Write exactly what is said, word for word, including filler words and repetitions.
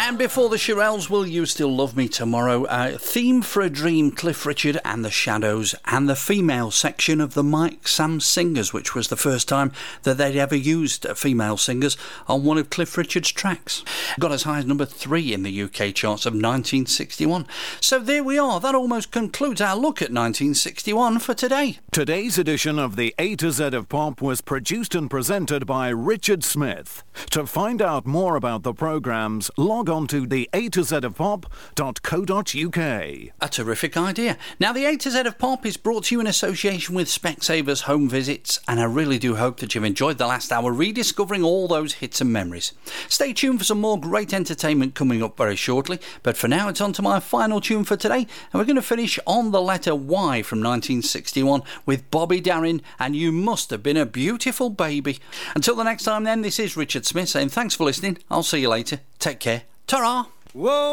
And before the Shirelles, Will You Still Love Me Tomorrow? Uh, Theme for a Dream, Cliff Richard and the Shadows, and the female section of the Mike Sam Singers, which was the first time that they'd ever used female singers on one of Cliff Richard's tracks. Got as high as number three in the U K charts of nineteen sixty-one. So there we are. That almost concludes our look at nineteen sixty-one for today. Today's edition of the A to Z of Pop was produced and presented by Richard Smith. To find out more about the programmes, log on to the A to Z of Pop dot co dot U K. A terrific idea. Now, the A to Z of Pop is brought to you in association with Specsavers Home Visits, and I really do hope that you've enjoyed the last hour rediscovering all those hits and memories. Stay tuned for some more great entertainment coming up very shortly, but for now it's on to my final tune for today, and we're going to finish on the letter Y from nineteen sixty-one with Bobby Darin and You Must Have Been a Beautiful Baby. Until the next time then, this is Richard Smith saying thanks for listening. I'll see you later. Take care. Ta-ra! Whoa!